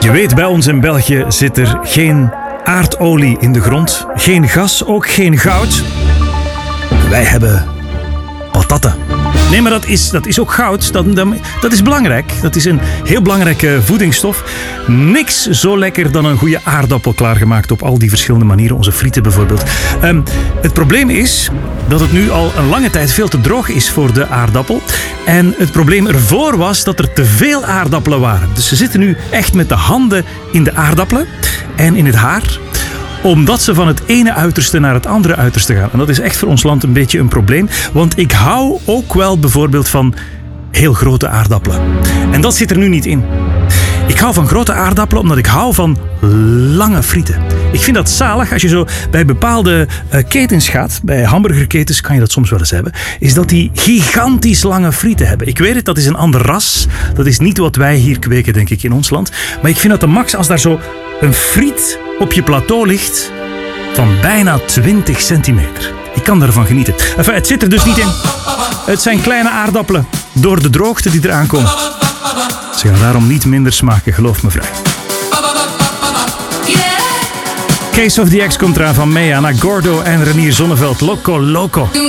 Je weet, bij ons in België zit er geen aardolie in de grond. Geen gas, ook geen goud. Wij hebben patatten. Nee, maar dat is ook goud. Dat is belangrijk. Dat is een heel belangrijke voedingsstof. Niks zo lekker dan een goede aardappel klaargemaakt op al die verschillende manieren. Onze frieten bijvoorbeeld. Het probleem is dat het nu al een lange tijd veel te droog is voor de aardappel. En het probleem ervoor was dat er te veel aardappelen waren. Dus ze zitten nu echt met de handen in de aardappelen en in het haar, omdat ze van het ene uiterste naar het andere uiterste gaan. En dat is echt voor ons land een beetje een probleem. Want ik hou ook wel bijvoorbeeld van heel grote aardappelen. En dat zit er nu niet in. Ik hou van grote aardappelen omdat ik hou van lange frieten. Ik vind dat zalig als je zo bij bepaalde ketens gaat. Bij hamburgerketens kan je dat soms wel eens hebben. Is dat die gigantisch lange frieten hebben. Ik weet het, dat is een ander ras. Dat is niet wat wij hier kweken, denk ik, in ons land. Maar ik vind dat de max als daar zo een friet op je plateau ligt van bijna 20 centimeter. Ik kan daarvan genieten. Enfin, het zit er dus niet in. Het zijn kleine aardappelen door de droogte die eraan komt. Ze gaan daarom niet minder smaken, geloof me vrij. Case of the X komt eraan van Mea naar Gordo en Renier Zonneveld. Loco Loco.